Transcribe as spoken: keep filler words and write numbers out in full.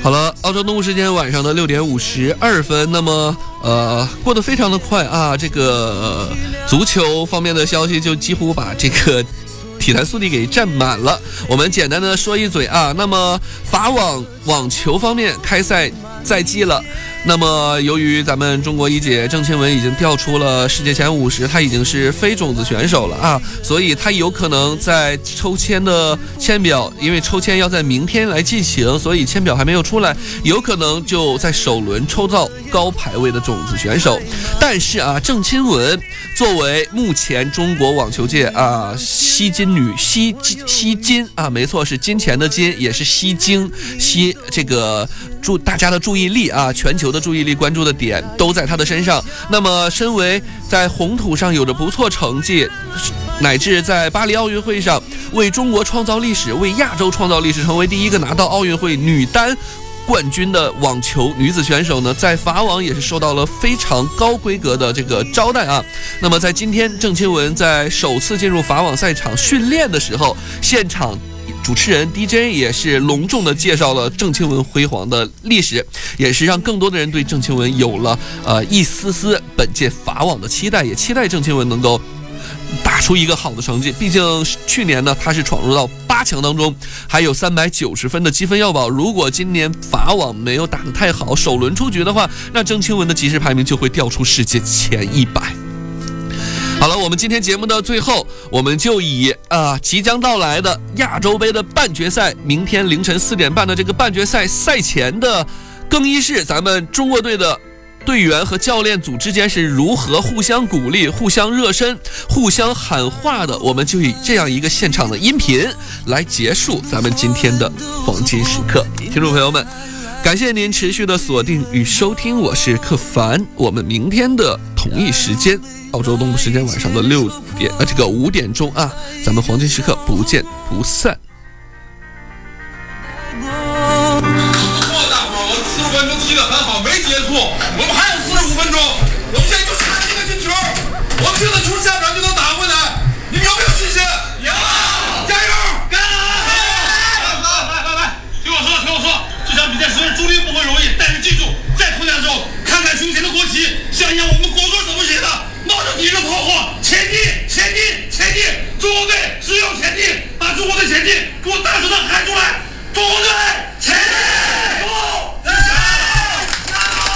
好了，澳洲东部时间晚上的六点五十二分，那么呃过得非常的快啊，这个、呃、足球方面的消息就几乎把这个体坛速递给占满了。我们简单的说一嘴啊，那么法网网球方面开赛在即了。那么由于咱们中国一姐郑钦文已经调出了世界前五十，她已经是非种子选手了啊，所以她有可能在抽签的签表，因为抽签要在明天来进行，所以签表还没有出来，有可能就在首轮抽到高排位的种子选手。但是啊，郑钦文作为目前中国网球界啊吸金女吸吸金啊，没错，是金钱的金，也是吸金吸这个注大家的注意力啊，全球的注意力关注的点都在他的身上。那么身为在红土上有着不错成绩，乃至在巴黎奥运会上为中国创造历史，为亚洲创造历史，成为第一个拿到奥运会女单冠军的网球女子选手呢，在法网也是受到了非常高规格的这个招待啊。那么在今天郑钦文在首次进入法网赛场训练的时候，现场主持人 D J 也是隆重的介绍了郑钦文辉煌的历史，也是让更多的人对郑钦文有了呃一丝丝本届法网的期待，也期待郑钦文能够打出一个好的成绩。毕竟去年呢，他是闯入到八强当中，还有三百九十分的积分要保。如果今年法网没有打得太好，首轮出局的话，那郑钦文的即时排名就会掉出世界前一百。好了，我们今天节目的最后，我们就以啊、呃、即将到来的亚洲杯的半决赛，明天凌晨四点半的这个半决赛赛前的更衣室，咱们中国队的队员和教练组之间是如何互相鼓励、互相热身、互相喊话的，我们就以这样一个现场的音频来结束咱们今天的黄金时刻。听众朋友们，感谢您持续的锁定与收听，我是克凡，我们明天的同一时间，澳洲东部时间晚上的六点呃这个五点钟啊，咱们黄金时刻不见不散。 四十五分钟踢得很好，没结束，我们还有四十五分钟，我们现在就差一个进球，我们这个球下场就能打。